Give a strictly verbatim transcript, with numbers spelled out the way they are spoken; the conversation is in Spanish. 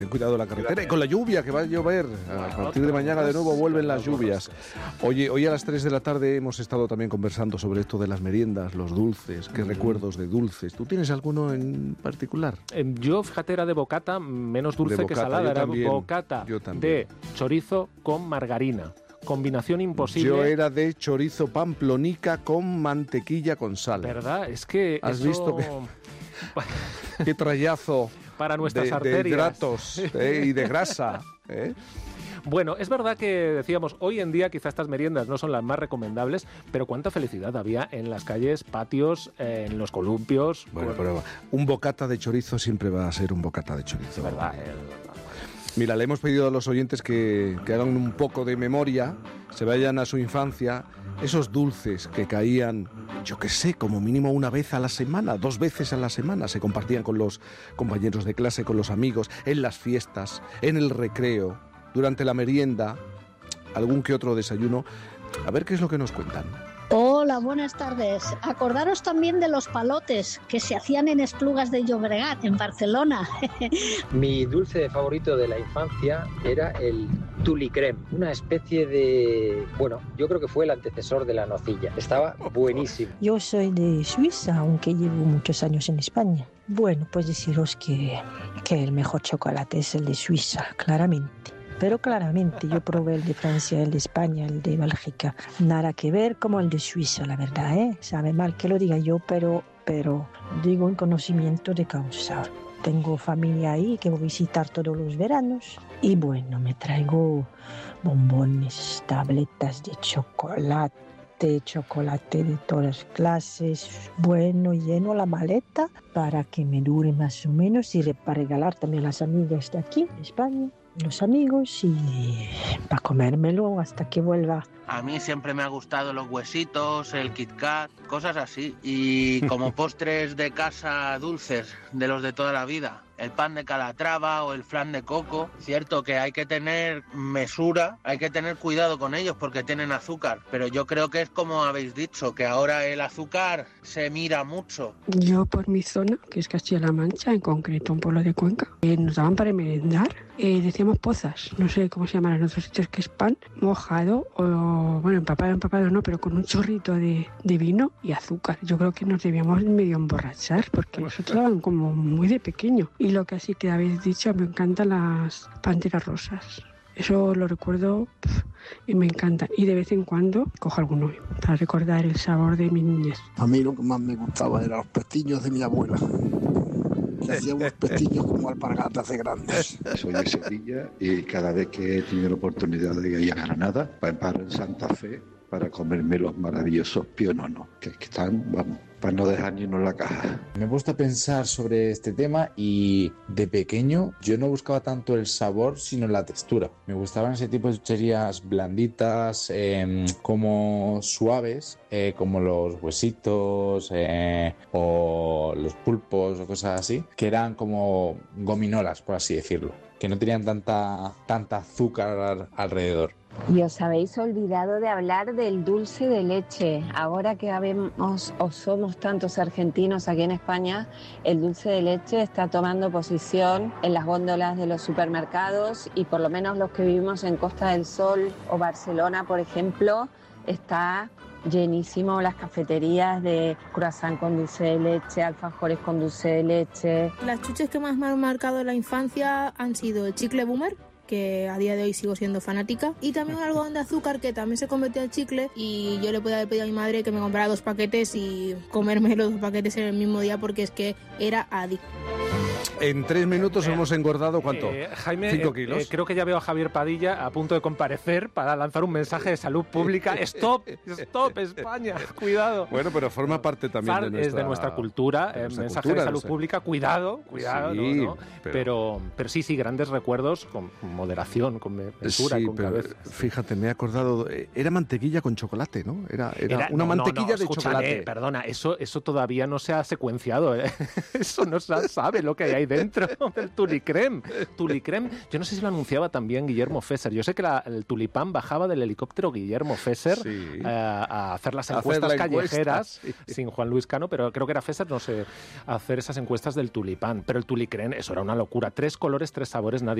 Ten cuidado la carretera y con la lluvia que va a llover. A partir de mañana de nuevo vuelven las lluvias. Oye, hoy a las tres de la tarde hemos estado también conversando sobre esto de las meriendas, los dulces, qué recuerdos de dulces. ¿Tú tienes alguno en particular? Yo, fíjate, era de bocata, menos dulce de bocata, que salada, era también, bocata de chorizo con margarina. Combinación imposible. Yo era de chorizo pamplonica con mantequilla con sal. ¿Verdad? Es que ¿Has eso... visto que... qué trayazo para nuestras de, arterias. de hidratos eh, y de grasa, ¿eh? Bueno, es verdad que decíamos, hoy en día quizás estas meriendas no son las más recomendables, pero cuánta felicidad había en las calles, patios, eh, en los columpios. Bueno, pero un bocata de chorizo siempre va a ser un bocata de chorizo. Es verdad. El... Mira, le hemos pedido a los oyentes que, que hagan un poco de memoria, se vayan a su infancia, esos dulces que caían, yo qué sé, como mínimo una vez a la semana, dos veces a la semana, se compartían con los compañeros de clase, con los amigos, en las fiestas, en el recreo, durante la merienda, algún que otro desayuno. A ver qué es lo que nos cuentan. Hola, buenas tardes. Acordaros también de los palotes que se hacían en Esplugas de Llobregat, en Barcelona. Mi dulce favorito de la infancia era el tulicrem, una especie de... bueno, yo creo que fue el antecesor de la nocilla. Estaba buenísimo. Yo soy de Suiza, aunque llevo muchos años en España. Bueno, pues deciros que, que el mejor chocolate es el de Suiza, claramente. Pero claramente yo probé el de Francia, el de España, el de Bélgica. Nada que ver como el de Suiza, la verdad, ¿eh? Sabe mal que lo diga yo, pero, pero digo en conocimiento de causa. Tengo familia ahí que voy a visitar todos los veranos. Y bueno, me traigo bombones, tabletas de chocolate, chocolate de todas clases. Bueno, lleno la maleta para que me dure más o menos y para regalar también a las amigas de aquí, de España. Los amigos y para comérmelo hasta que vuelva. A mí siempre me ha gustado los huesitos, el Kit Kat, cosas así. Y como postres de casa dulces, de los de toda la vida, el pan de calatrava o el flan de coco. Cierto que hay que tener mesura, hay que tener cuidado con ellos porque tienen azúcar. Pero yo creo que es como habéis dicho, que ahora el azúcar se mira mucho. Yo por mi zona, que es Castilla-La Mancha, en concreto un pueblo de Cuenca, eh, nos daban para merendar, eh, decíamos pozas, no sé cómo se llaman en otros sitios, que es pan mojado o, bueno, empapado, empapado no, pero con un chorrito de, de vino y azúcar. Yo creo que nos debíamos medio emborrachar porque nosotros daban como muy de pequeño. Y lo que así que habéis dicho, me encantan las panteras rosas. Eso lo recuerdo pf, y me encanta. Y de vez en cuando cojo alguno para recordar el sabor de mi niñez. A mí lo que más me gustaba eran los pestiños de mi abuela. Que hacía unos pestiños como alpargatas de grandes. Soy de Sevilla y cada vez que he tenido la oportunidad de ir a Granada, para parar en Santa Fe para comerme los maravillosos piononos, que están, vamos, para no dejar ni uno en la caja. Me gusta pensar sobre este tema y de pequeño yo no buscaba tanto el sabor sino la textura. Me gustaban ese tipo de chucherías blanditas, eh, como suaves, eh, como los huesitos eh, o los pulpos o cosas así, que eran como gominolas, por así decirlo, que no tenían tanta, tanta azúcar alrededor. Y os habéis olvidado de hablar del dulce de leche. Ahora que habemos o somos tantos argentinos aquí en España, el dulce de leche está tomando posición en las góndolas de los supermercados y por lo menos los que vivimos en Costa del Sol o Barcelona, por ejemplo, está llenísimo las cafeterías de croissant con dulce de leche, alfajores con dulce de leche. Las chuches que más me han marcado en la infancia han sido el chicle boomer, que a día de hoy sigo siendo fanática, y también un algodón de azúcar que también se convirtió en chicle y yo le podía haber pedido a mi madre que me comprara dos paquetes y comerme los dos paquetes en el mismo día porque es que era adicto. En tres minutos eh, hemos engordado, ¿cuánto? Eh, Jaime, ¿Cinco eh, kilos? Eh, creo que ya veo a Javier Padilla a punto de comparecer para lanzar un mensaje de salud pública. ¡Stop! ¡Stop, España! ¡Cuidado! Bueno, pero forma parte también Far de nuestra... Es de nuestra cultura, de nuestra eh, mensaje cultura, de salud no sé. pública. Cuidado, cuidado. Sí, no, no. Pero... Pero, pero sí, sí, grandes recuerdos con moderación, con mesura, sí, con pero cabeza. Fíjate, me he acordado... Era mantequilla con chocolate, ¿no? Era, era, era una no, mantequilla no, no, de escúchame, chocolate. Perdona, eso, eso todavía no se ha secuenciado. ¿eh? Eso no se sabe lo que hay ahí dentro del tulicrem. Tulicrem, yo no sé si lo anunciaba también Guillermo Fesser. Yo sé que la, el tulipán bajaba del helicóptero Guillermo Fesser sí. eh, a hacer las encuestas hacer callejeras encuesta, sí. sin Juan Luis Cano, pero creo que era Fesser, no sé, a hacer esas encuestas del tulipán. Pero el tulicrem, eso era una locura. Tres colores, tres sabores, nadie